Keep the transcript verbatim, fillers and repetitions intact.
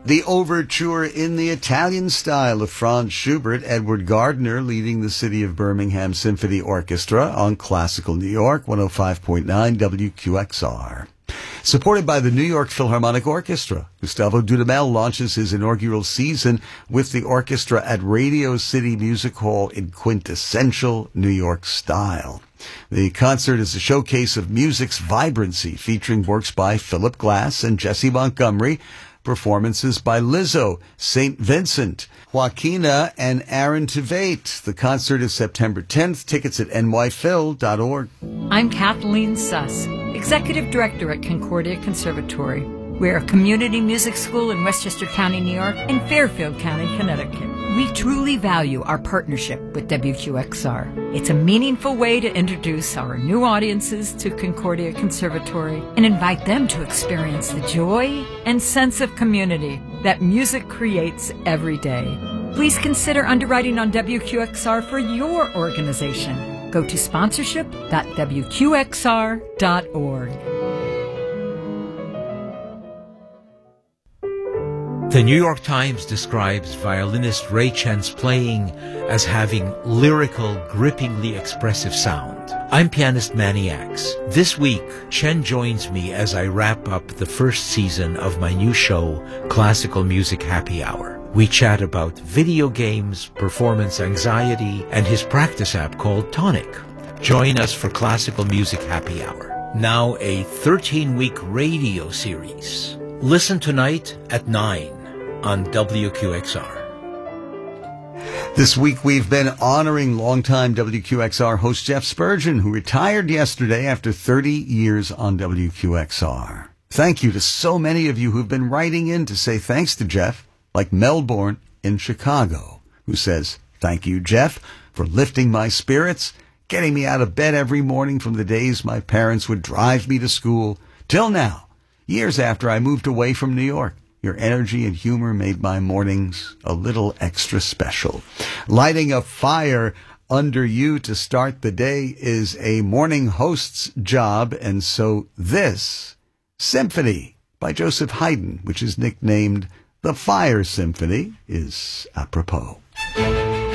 The overture in the Italian style of Franz Schubert, Edward Gardner leading the City of Birmingham Symphony Orchestra on Classical New York, one oh five point nine W Q X R. Supported by the New York Philharmonic Orchestra, Gustavo Dudamel launches his inaugural season with the orchestra at Radio City Music Hall in quintessential New York style. The concert is a showcase of music's vibrancy, featuring works by Philip Glass and Jesse Montgomery, performances by Lizzo, Saint Vincent, Joaquina, and Aaron Tveit. The concert is September tenth. Tickets at N Y Phil dot org. I'm Kathleen Suss, Executive Director at Concordia Conservatory. We're a community music school in Westchester County, New York, and Fairfield County, Connecticut. We truly value our partnership with W Q X R. It's a meaningful way to introduce our new audiences to Concordia Conservatory and invite them to experience the joy and sense of community that music creates every day. Please consider underwriting on W Q X R for your organization. Go to sponsorship dot W Q X R dot org. The New York Times describes violinist Ray Chen's playing as having lyrical, grippingly expressive sound. I'm pianist Manny Axe. This week, Chen joins me as I wrap up the first season of my new show, Classical Music Happy Hour. We chat about video games, performance anxiety, and his practice app called Tonic. Join us for Classical Music Happy Hour, now a thirteen-week radio series. Listen tonight at nine on W Q X R. This week we've been honoring longtime W Q X R host Jeff Spurgeon, who retired yesterday after thirty years on W Q X R. Thank you to so many of you who've been writing in to say thanks to Jeff, like Melbourne in Chicago, who says, "Thank you, Jeff, for lifting my spirits, getting me out of bed every morning from the days my parents would drive me to school, till now, years after I moved away from New York. Your energy and humor made my mornings a little extra special. Lighting a fire under you to start the day is a morning host's job, and so this Symphony by Joseph Haydn, which is nicknamed the Fire Symphony, is apropos."